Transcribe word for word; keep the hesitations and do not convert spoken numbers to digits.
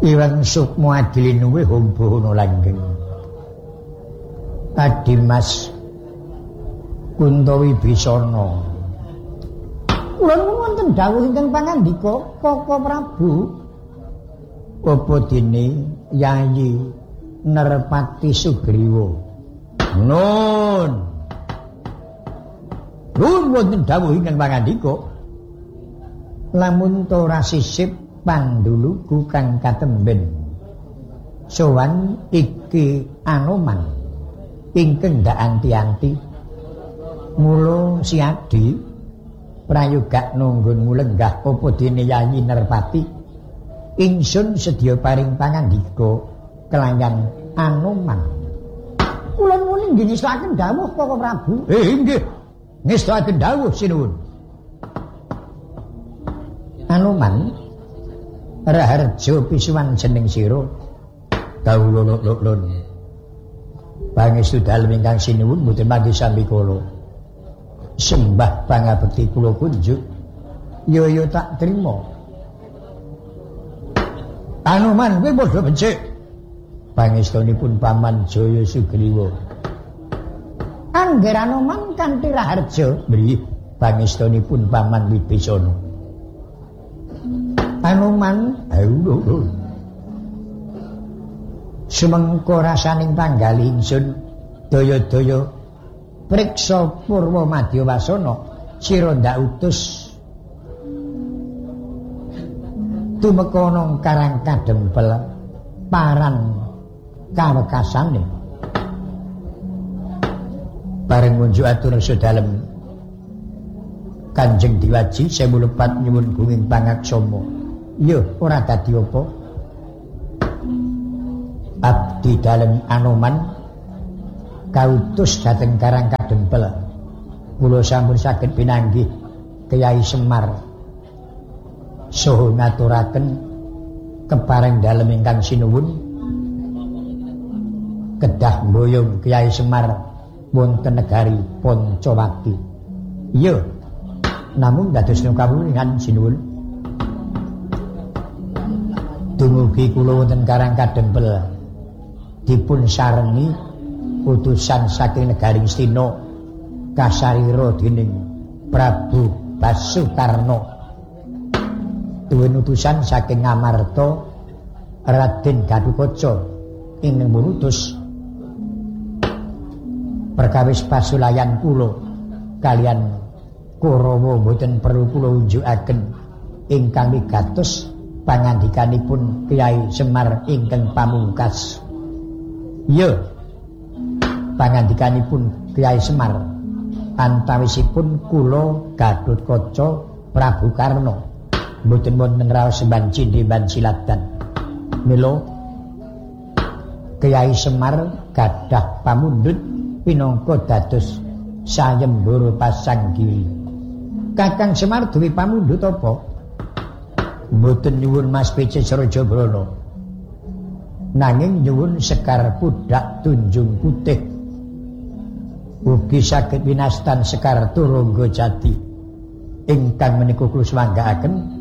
Iwang Sukmo Adilinuwe Hombohono langgeng. Adimas Kuntawi Bisana. Kula wonten dawuh ingkang pangandika Koko Prabu. Apa dene Yayi Nerpati Sugriwa. Nun. Nun wonten dawuh ingkang pangandika. Lamun to ora sisip panduluku kang katemben. Sowan iki Anoman ingkang ndak anti-anti. Mula si Adi prayoga nunggun mulenggah apa dene Yayi Nerpati. Ingsun sedya paring pangandika kelayan Anoman. Kula muni nggih ngestakaken dawuh Koko Prabu. Eh nggih. Ngestakaken dawuh sinuwun. Anoman Raharja pisuwan jeneng sira kawula lulun. Pangestu dalem ingkang sinuwun mboten mangke sami kala. Sembah pangabekti kula kunjuk ya ya tak trima. Anoman kuwi padha becik. Pangestunipun Paman Jaya Sugriwa. Angger Anoman kanthi Raharja mriki pangestunipun Paman Wibisana. Anoman ayo sumengko rasaning panggali ingsun daya-daya priksa purwa Madyawasana sira ndak utus tumeka karang kadempel paran kawekasane bareng ngunjuk atur sedalem Kanjeng Diwaji sewu lepat nyuwun gunging pangaksama. Yo ora dadi apa. Abdi dalem Anoman kautus dhateng Karang Kadempel. Kula sampun saged pinanggih Kyai Semar saha ngaturaken kepareng dalem ingkang sinuwun kedah mboyong Kyai Semar wonten negari Pancawati. Yo namung dados kawulingan sinuwun dumugi kula wonten Karang Kadempel dipun sarengi utusan saking negari Stina kasarira dening Prabu Basukarna duwen utusan saking Ngamarta Raden Gatotkaca ingkang murutus perkawis pasulayan kula kalian Kurawa mboten perlu kula unjukaken ingkang wigatos pangandikanipun Kyai Semar ingkang pamungkas. Ya. Pangandikanipun Kyai Semar antawisipun kula Gatotkaca Prabu Karna mboten wonten raos semban cindhe ban siladan. Mila Kyai Semar gadah pamundhut pinangka dados sayembara pasanggiri. Kakang Semar duwe pamundhut apa? Mboten nyuwun Mas Pece Srajabrana. Nanging nyuwun Sekar Pudak Tunjung Putih. Ugi saged winastan Sekar Turangga Jati. Ingkang menika kula swanggaaken